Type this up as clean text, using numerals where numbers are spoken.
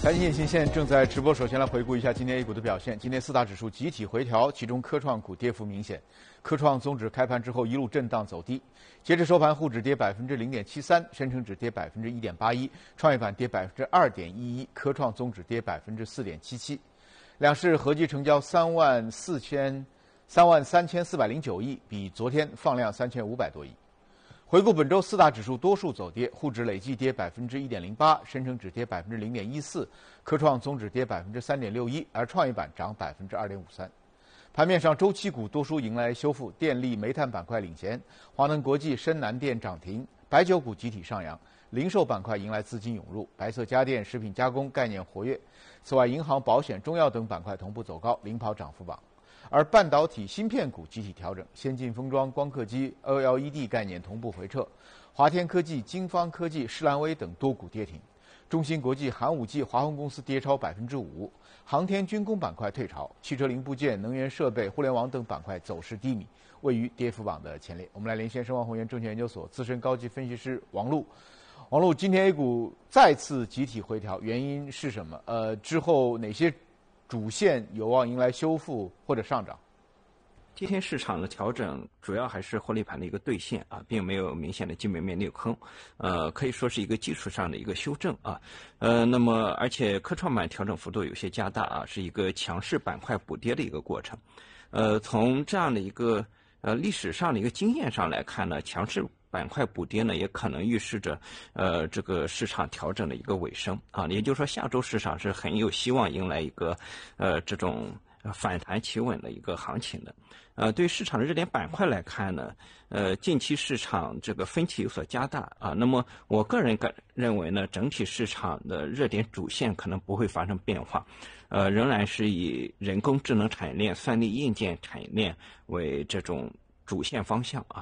财经眼线现正在直播，首先来回顾一下今天 A 股的表现。今天四大指数集体回调，其中科创股跌幅明显。科创综指开盘之后一路震荡走低，截至收盘，沪指跌0.73%，深成指跌1.81%，创业板跌2.11%，科综指跌4.77%。两市合计成交33409亿，比昨天放量3500多亿。回顾本周四大指数多数走跌，沪指累计跌1.08%，深成指跌0.14%，科综指跌3.61%，而创业板涨2.53%。盘面上，周期股多数迎来修复，电力、煤炭板块领衔，华能国际、深南电涨停，白酒股集体上扬，零售板块迎来资金涌入，白色家电、食品加工概念活跃。此外，银行、保险、中药等板块同步走高，领跑涨幅榜。而半导体、芯片股集体调整，先进封装、光刻机、OLED 概念同步回撤，华天科技、金方科技、士兰微等多股跌停。中芯国际、寒武纪、华虹公司跌超5%，航天军工板块退潮，汽车零部件、能源设备、互联网等板块走势低迷，位于跌幅榜的前列。我们来连线申万宏源证券研究所资深高级分析师王璐。王璐，今天 A 股再次集体回调，原因是什么？之后哪些主线有望迎来修复或者上涨？ 今天市场的调整主要还是获利盘的一个兑现啊，并没有明显的基本面利空，可以说是一个技术上的一个修正啊，那么而且科创板调整幅度有些加大啊，是一个强势板块补跌的一个过程，从这样的一个历史上的一个经验上来看呢，强势板块补跌呢，也可能预示着这个市场调整的一个尾声啊，也就是说下周市场是很有希望迎来一个这种反弹企稳的一个行情的。对于市场的热点板块来看呢，近期市场这个分歧有所加大啊。那么我个人认为呢，整体市场的热点主线可能不会发生变化，仍然是以人工智能产业链、算力硬件产业链为这种主线方向啊。